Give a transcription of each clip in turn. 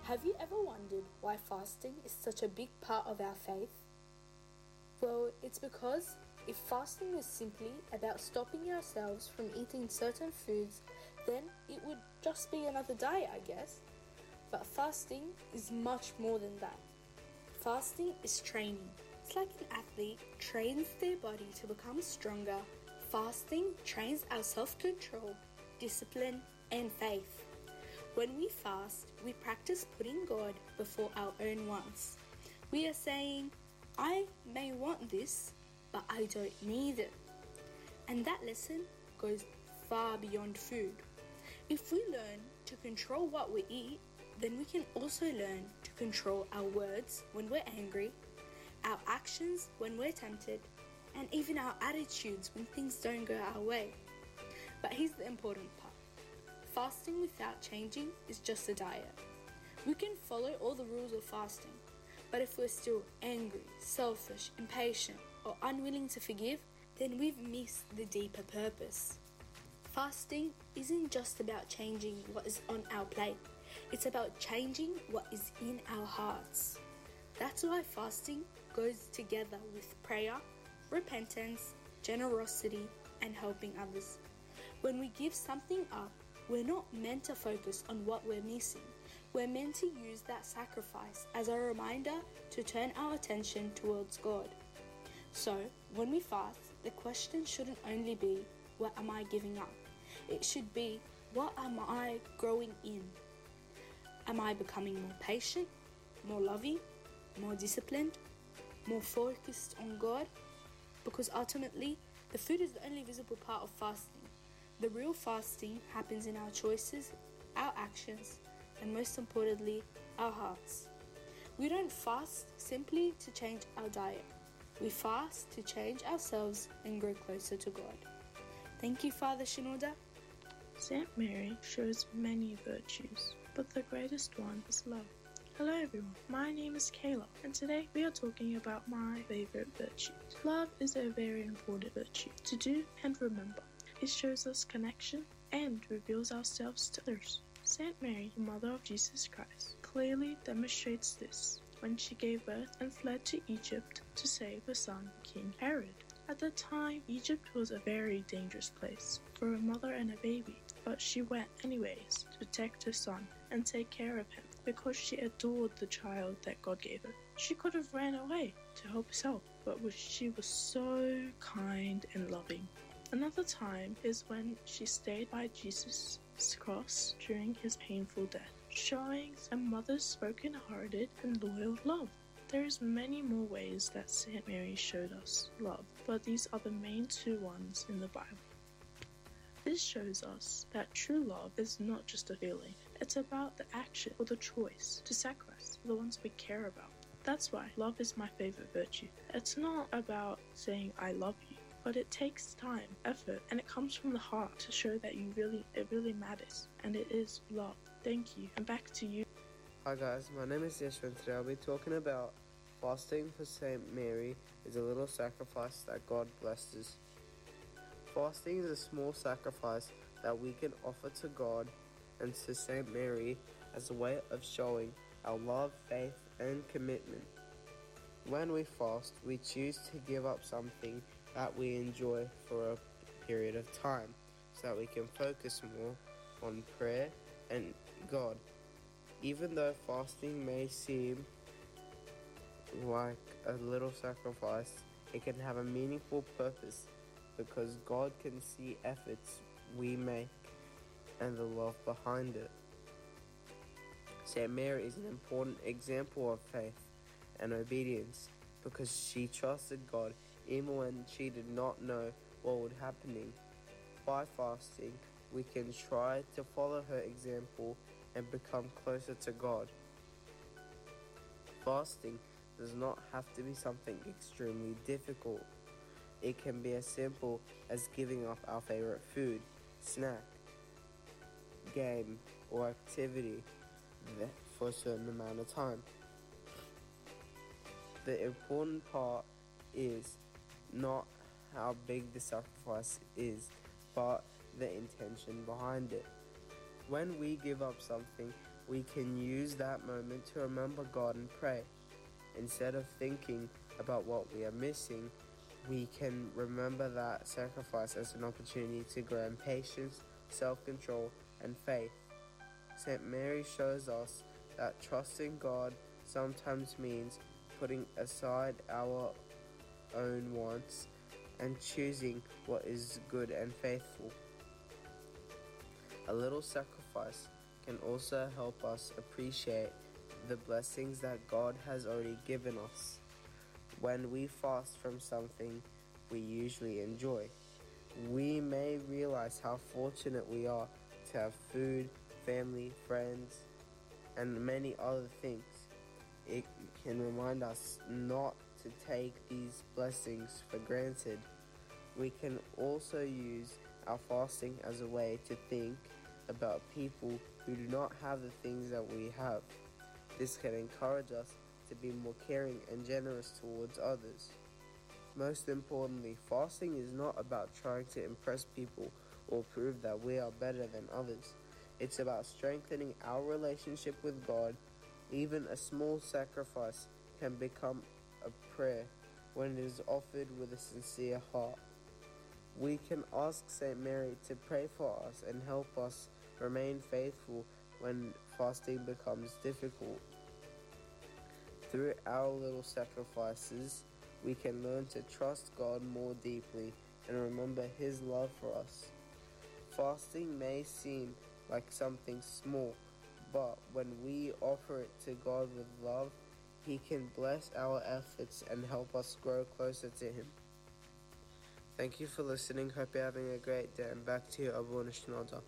Have you ever wondered why fasting is such a big part of our faith? Well, it's because if fasting was simply about stopping ourselves from eating certain foods, then it would just be another diet, I guess. But fasting is much more than that. Fasting is training. It's like an athlete trains their body to become stronger. Fasting trains our self-control, discipline, and faith. When we fast, we practice putting God before our own wants. We are saying, I may want this, but I don't need it. And that lesson goes far beyond food. If we learn to control what we eat, then we can also learn to control our words when we're angry, our actions when we're tempted, and even our attitudes when things don't go our way. But here's the important part. Fasting without changing is just a diet. We can follow all the rules of fasting, but if we're still angry, selfish, impatient, or unwilling to forgive, then we've missed the deeper purpose. Fasting isn't just about changing what is on our plate. It's about changing what is in our hearts. That's why fasting goes together with prayer, repentance, generosity, and helping others. When we give something up, we're not meant to focus on what we're missing. We're meant to use that sacrifice as a reminder to turn our attention towards God. So, when we fast, the question shouldn't only be, what am I giving up? It should be, what am I growing in? Am I becoming more patient, more loving, more disciplined, more focused on God? Because ultimately, the food is the only visible part of fasting. The real fasting happens in our choices, our actions, and most importantly, our hearts. We don't fast simply to change our diet. We fast to change ourselves and grow closer to God. Thank you, Father Shinoda. Saint Mary shows many virtues, but the greatest one is love. Hello everyone, my name is Kayla, and today we are talking about my favorite virtue. Love is a very important virtue to do and remember. It shows us connection and reveals ourselves to others. Saint Mary, the Mother of Jesus Christ, clearly demonstrates this when she gave birth and fled to Egypt to save her son, King Herod. At the time, Egypt was a very dangerous place for a mother and a baby, but she went anyways to protect her son and take care of him because she adored the child that God gave her. She could have ran away to help herself, but she was so kind and loving. Another time is when she stayed by Jesus' cross during his painful death, showing a mother's broken-hearted and loyal love. There's many more ways that Saint Mary showed us love, but these are the main two ones in the Bible. This shows us that true love is not just a feeling, it's about the action or the choice to sacrifice the ones we care about. That's why love is my favorite virtue. It's not about saying I love you, but it takes time, effort, and it comes from the heart to show that it really matters, and it is love. Thank you, and back to you. Hi guys, my name is Yeshua, and today I'll be talking about fasting for Saint Mary is a little sacrifice that God blesses. Fasting is a small sacrifice that we can offer to God and to Saint Mary as a way of showing our love, faith, and commitment. When we fast, we choose to give up something that we enjoy for a period of time so that we can focus more on prayer and God. Even though fasting may seem like a little sacrifice, it can have a meaningful purpose because God can see efforts we make and the love behind it. Saint Mary is an important example of faith and obedience because she trusted God even when she did not know what would happen. By fasting, we can try to follow her example and become closer to God. Fasting does not have to be something extremely difficult. It can be as simple as giving up our favorite food, snack, game, or activity for a certain amount of time. The important part is not how big the sacrifice is, but the intention behind it. When we give up something We can use that moment to remember God and pray. Instead of thinking about what we are missing, we can remember that sacrifice as an opportunity to grow in patience, self-control, and faith. St. Mary shows us that trusting God sometimes means putting aside our own wants and choosing what is good and faithful. A little sacrifice can also help us appreciate the blessings that God has already given us. When we fast from something we usually enjoy, we may realize how fortunate we are to have food, family, friends, and many other things. It can remind us not to take these blessings for granted. We can also use our fasting as a way to think about people who do not have the things that we have. This can encourage us to be more caring and generous towards others. Most importantly, fasting is not about trying to impress people or prove that we are better than others. It's about strengthening our relationship with God. Even a small sacrifice can become a prayer when it is offered with a sincere heart. We can ask St. Mary to pray for us and help us remain faithful when fasting becomes difficult. Through our little sacrifices, we can learn to trust God more deeply and remember His love for us. Fasting may seem like something small, but when we offer it to God with love, He can bless our efforts and help us grow closer to Him. Thank you for listening. Hope you're having a great day, and back to you, Abu Nishnada.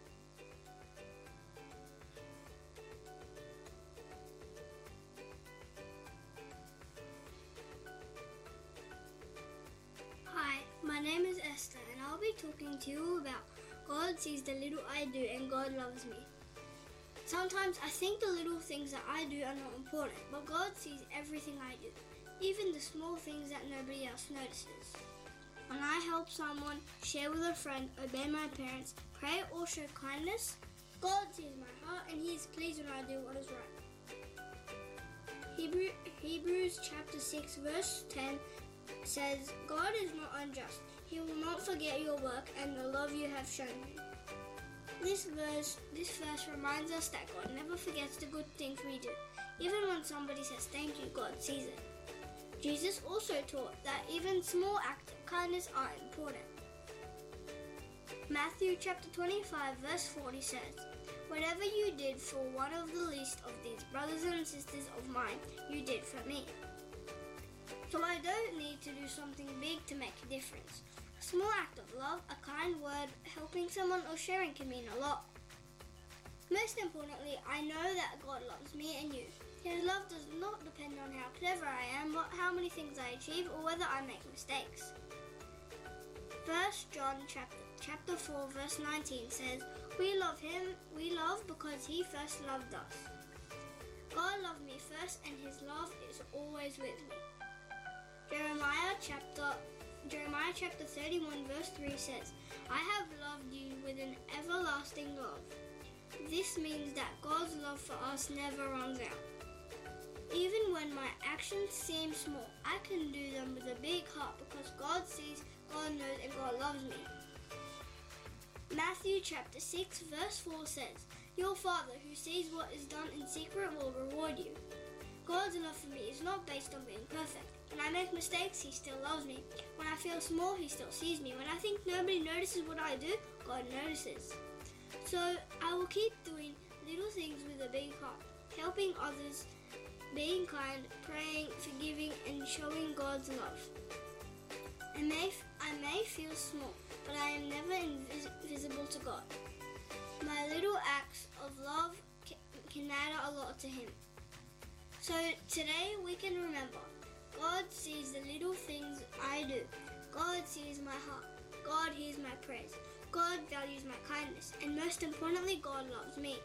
Hi, my name is Esther, and I'll be talking to you about God sees the little I do and God loves me. Sometimes I think the little things that I do are not important, but God sees everything I do, even the small things that nobody else notices. When I help someone, share with a friend, obey my parents, pray or show kindness, God sees my heart and He is pleased when I do what is right. Hebrews chapter 6 verse 10 says, God is not unjust. He will not forget your work and the love you have shown Him. This verse reminds us that God never forgets the good things we do. Even when somebody says thank you, God sees it. Jesus also taught that even small acts of kindness are important. Matthew chapter 25 verse 40 says, whatever you did for one of the least of these brothers and sisters of mine, you did for me. So I don't need to do something big to make a difference. A small act of love, a kind word, helping someone or sharing can mean a lot. Most importantly, I know that God loves me and you. His love does not depend on how clever I am, but how many things I achieve or whether I make mistakes. 1 John chapter 4 verse 19 says, we love because He first loved us. God loved me first and His love is always with me. Jeremiah chapter 31 verse 3 says, I have loved you with an everlasting love. This means that God's love for us never runs out. Even when my actions seem small, I can do them with a big heart because God sees, God knows, and God loves me. Matthew chapter 6 verse 4 says, your Father who sees what is done in secret will reward you. God's love for me is not based on being perfect. When I make mistakes, He still loves me. When I feel small, He still sees me. When I think nobody notices what I do, God notices. So I will keep doing little things with a big heart, helping others, being kind, praying, forgiving, and showing God's love. I may feel small, but I am never invisible to God. My little acts of love can matter a lot to Him. So today we can remember, God sees the little things I do. God sees my heart. God hears my prayers. God values my kindness. And most importantly, God loves me.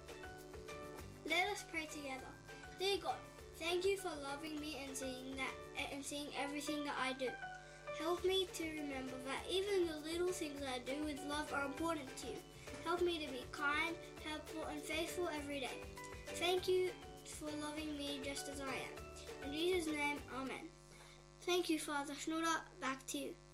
Let us pray together. Dear God, thank you for loving me and seeing everything that I do. Help me to remember that even the little things I do with love are important to you. Help me to be kind. helpful, and faithful every day. Thank you for loving me just as I am. In Jesus' name, Amen. Thank you, Father Schnurr. Back to you.